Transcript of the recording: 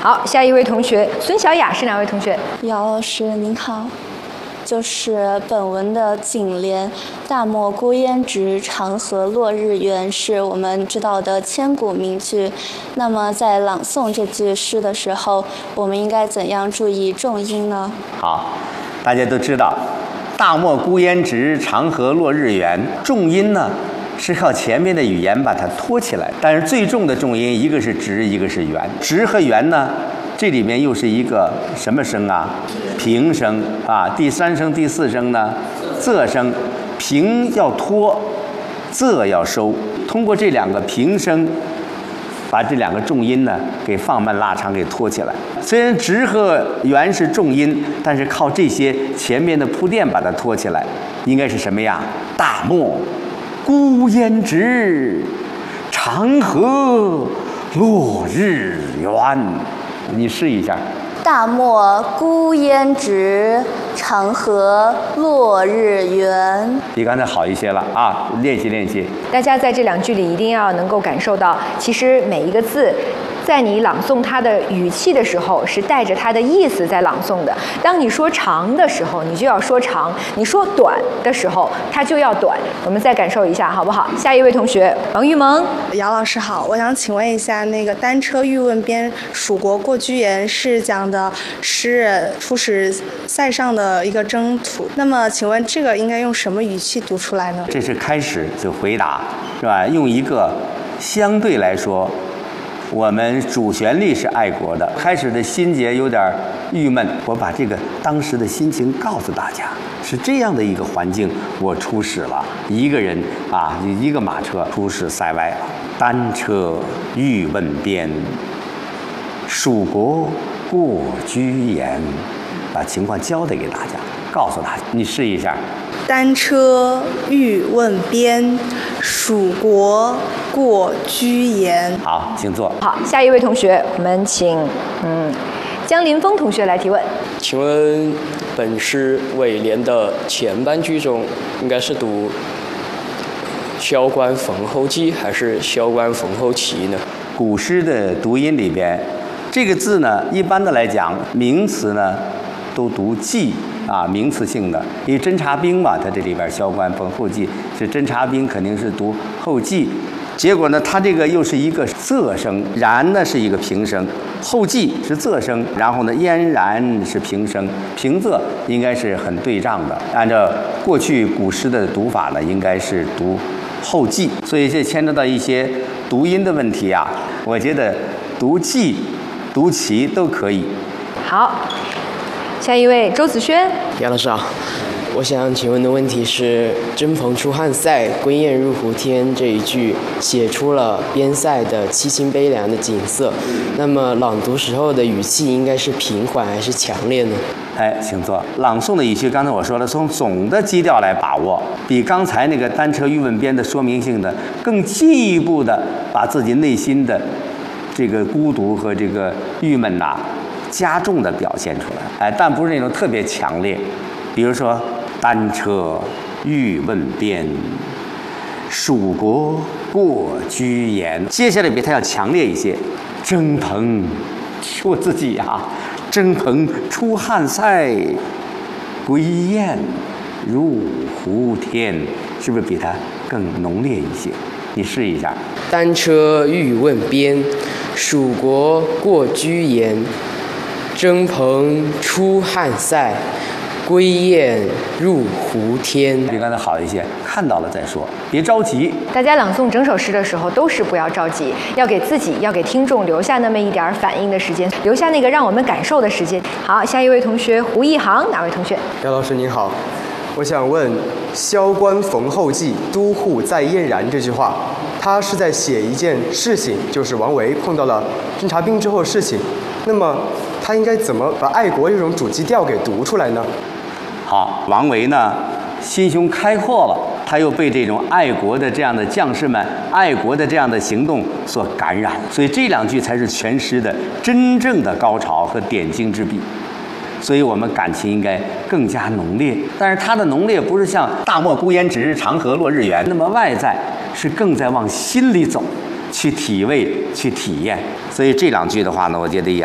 好，下一位同学孙小雅是哪位同学？ 姚老师您好。就是本文的颈联“大漠孤烟直，长河落日圆”是我们知道的千古名句。那么在朗诵这句诗的时候，我们应该怎样注意重音呢？ 好，大家都知道“大漠孤烟直，长河落日圆”，重音呢是靠前面的语言把它托起来，但是最重的重音一个是直，一个是圆。直和圆呢，这里面又是一个什么声啊？平声啊。第三声、第四声呢，仄声。平要托，仄要收。通过这两个平声，把这两个重音呢给放慢、拉长、给托起来。虽然直和圆是重音，但是靠这些前面的铺垫把它托起来，应该是什么呀？大漠孤烟直，长河落日圆。你试一下。 大漠孤烟直，长河落日圆。 比刚才好一些了啊！练习练习。 大家在这两句里一定要能够感受到，其实每一个字，在你朗诵它的语气的时候，是带着它的意思在朗诵的。当你说长的时候，你就要说长；你说短的时候，它就要短。我们再感受一下，好不好？下一位同学王玉萌。 姚老师好，我想请问一下，那个单车欲问边，蜀国过居延是讲的诗人出使塞上的一个征途。那么，请问这个应该用什么语气读出来呢？ 这是开始就回答，是吧？用一个相对来说，我们主旋律是爱国的，开始的心结有点郁闷，我把这个当时的心情告诉大家，是这样的一个环境，我出使了，一个人啊，一个马车出使塞外了。单车欲问边，蜀国过居延，把情况交代给大家，告诉大家，你试一下。 单车欲问边，蜀国过居延。 好，请坐。 好，下一位同学，我们请江林峰同学来提问。 请问本诗尾联的前半句中，应该是读萧关逢候骑还是萧关逢候骑呢？ 古诗的读音里边，这个字呢，一般的来讲，名词呢都读骑啊，名词性的。因为侦察兵嘛，它这里边萧关逢候骑是侦察兵，肯定是读候骑。结果呢，它这个又是一个仄声，然呢是一个平声，候骑是仄声，然后呢嫣然是平声，平仄应该是很对仗的。按照过去古诗的读法呢，应该是读候骑，所以这牵扯到一些读音的问题啊。我觉得读骑、读骑都可以。 好，下一位周子轩。 杨老师啊，我想请问的问题是“征蓬出汉塞，归雁入胡天”这一句写出了边塞的凄清悲凉的景色，那么朗读时候的语气应该是平缓还是强烈呢？ 哎，请坐。朗诵的语气，刚才我说了，从总的基调来把握，比刚才那个单车欲问边的说明性的更进一步的把自己内心的这个孤独和这个郁闷呐，加重的表现出来。哎，但不是那种特别强烈。比如说，单车欲问边，蜀国过居延。接下来比它要强烈一些。征蓬，说自己呀，征蓬出汉塞，归雁入胡天，是不是比它更浓烈一些？你试一下。 单车欲问边，蜀国过居延。征蓬出汉塞，归雁入胡天。 比刚才好一些，看到了再说，别着急。 大家朗诵整首诗的时候都是不要着急，要给自己、要给听众留下那么一点反应的时间，留下那个让我们感受的时间。好，下一位同学胡一航，哪位同学？ 姚老师您好，我想问“萧关逢候骑，都护在燕然”这句话，它是在写一件事情，就是王维碰到了侦察兵之后的事情。那么他应该怎么把爱国这种主基调给读出来呢？ 好，王维呢心胸开阔了，他又被这种爱国的这样的将士们、爱国的这样的行动所感染，所以这两句才是全诗的真正的高潮和点睛之笔。所以我们感情应该更加浓烈，但是它的浓烈不是像“大漠孤烟直，长河落日圆”那么外在，是更在往心里走，去体味、去体验。所以这两句的话呢，我觉得也